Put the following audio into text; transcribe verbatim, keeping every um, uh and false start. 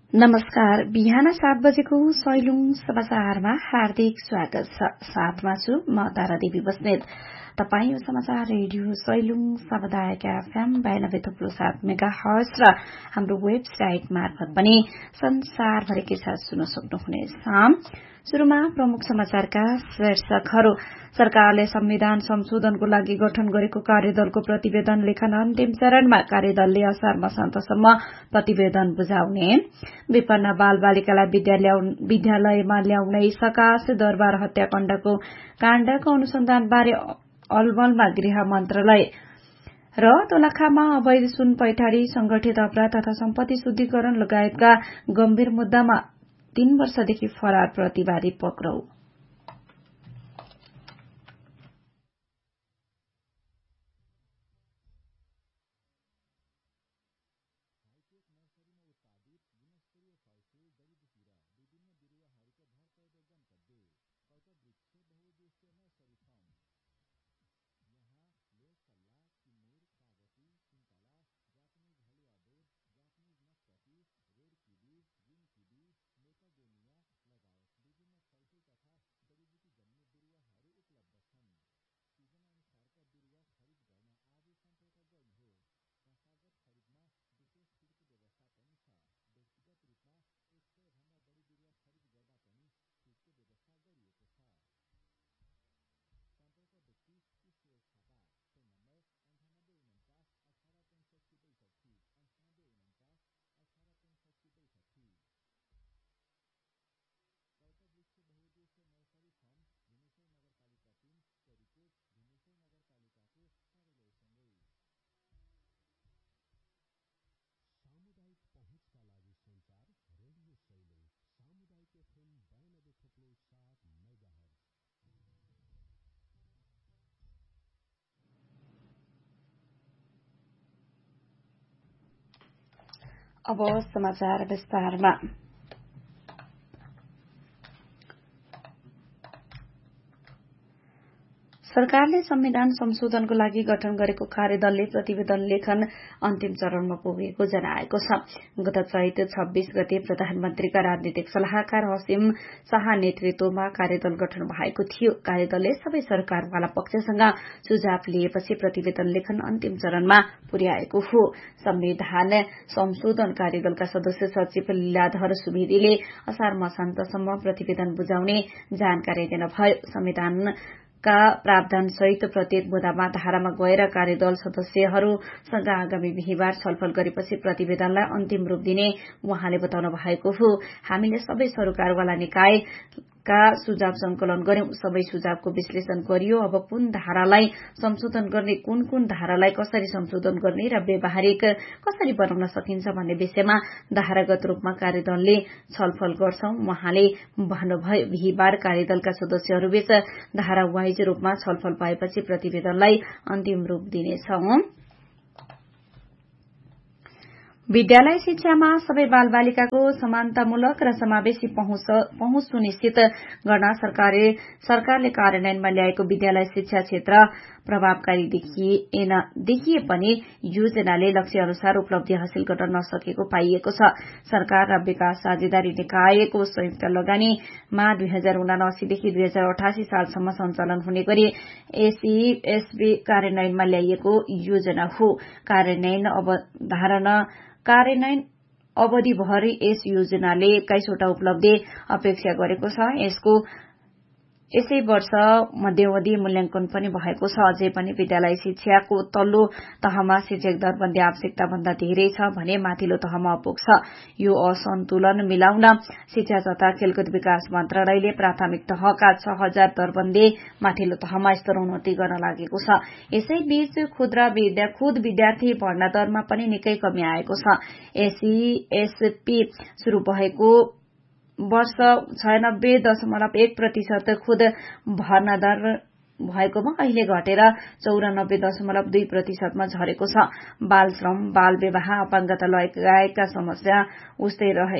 नमस्कार। बिहान सात बजेको सैलुङ समाचारमा हार्दिक स्वागत छ। साथमा छु म तारा देवी बस्नेत। तपाईँ समाचार रेडियो सैलुङ सामुदायिक एफएम बयानब्बे थुप्रो सात मेगा हर्ज र हाम्रो वेबसाइट मार्फत पनि संसारभरिकै साथ सुन्न सक्नुहुनेछ। शुरूमा प्रमुख समाचारका शीर्षकहरू। सरकारले संविधान संशोधनको लागि गठन गरेको कार्यदलको प्रतिवेदन लेखन अन्तिम चरणमा। कार्यदलले असार मसान्तसम्म प्रतिवेदन बुझाउने। विपन्न बाल बालिकालाई विद्यालयमा ल्याउनै सकाश दरबार हत्याकाण्डको काण्डको अनुसन्धानबारे अलमलमा गृह मन्त्रालय र दोलखामा अवैध सुन पैठारी संगठित अपराध तथा सम्पत्ति शुद्धिकरण लगायतका गम्भीर मुद्दामा तीन वर्षदेखि फरार प्रतिवादी पक्राउ। अब समाचार विस्तारमा। सरकारले संविधान संशोधनको लागि गठन गरेको कार्यदलले प्रतिवेदन लेखन अन्तिम चरणमा पुगेको जनाएको छ। गत चैत छब्बीस गते प्रधानमन्त्रीका राजनीतिक सल्लाहकार हसिम शाह नेतृत्वमा कार्यदल गठन भएको थियो। कार्यदलले सबै सरकारवाला पक्षसँग सुझाव लिएपछि प्रतिवेदन लेखन अन्तिम चरणमा पुर्याएको हो। संविधान संशोधन कार्यदलका सदस्य सचिव लीलाधर सुवेदीले असार मसान्तसम्म प्रतिवेदन बुझाउने जानकारी दिनुभयो। संविधान का प्रावधान सहित प्रत्येक मुद्दामा धारामा गएर कार्यदल सदस्यहरूसँग आगामी बिहिबार छलफल गरेपछि प्रतिवेदनलाई अन्तिम रूप दिने उहाँले बताउनु भएको हो। हामीले सबै सरकारवाला निकायका सुझाव संकलन गर्यौं। सबै सुझावको विश्लेषण गरियो। अब कुन धारालाई संशोधन गर्ने, कुन कुन धारालाई कसरी संशोधन गर्ने र व्यावहारिक कसरी बनाउन सकिन्छ भन्ने विषयमा धारागत रूपमा कार्यदलले छलफल गर्छौं उहाँले भन्नुभयो। बिहिबार कार्यदलका सदस्यहरूबीच धारा वाइज रूपमा छलफल भएपछि प्रतिवेदनलाई अन्तिम रूप दिनेछौं। विद्यालय शिक्षामा सबै बालबालिकाको समानतामूलक र समावेशी पहुँच सुनिश्चित गर्न सरकारले सरकारले कार्यान्वयनमा ल्याएको विद्यालय शिक्षा क्षेत्र प्रभावकारी देखिएन देखिए पनि योजनाले लक्ष्य अनुसार उपलब्धि हासिल गर्न नसकेको पाइएको छ। सरकार र विकास साझेदारी निकायको संयुक्त लगानीमा दुई हजार उनासीदेखि दुई हजार अठासी सालसम्म सञ्चालन हुने गरी एसईएसबी कार्यान्वयनमा ल्याइएको योजना हो। कार्यान्वयन अवधारणा कार्यान्वयन अवधिभरि यस योजनाले एक्काइसवटा उपलब्धि अपेक्षा गरेको छ। यसको यसै वर्ष मध्यावधि मूल्याङ्कन पनि भएको छ। अझै पनि विद्यालय शिक्षाको तल्लो तहमा शिक्षक दरबन्दी आवश्यकता भन्दा धेरै छ भने माथिल्लो तहमा अपुग्छ। यो असन्तुलन मिलाउन शिक्षा तथा खेलकुद विकास मन्त्रालयले प्राथमिक तहका छ हजार दरबन्दी माथिल्लो तहमा स्तरोन्नति गर्न लागेको छ। यसैबीच खुद विद्यार्थी भर्ना दरमा पनि निकै कमी आएको छ। एसईएसपी शुरू भएको वर्ष छयानब्बे दशमलव एक प्रतिशत खुद भर्ना दर भएकोमा अहिले घटेर चौरानब्बे दशमलव दुई प्रतिशतमा झरेको छ। बाल श्रम, बाल विवाह, अपाङ्गता लगायतका समस्या उस्तै रहे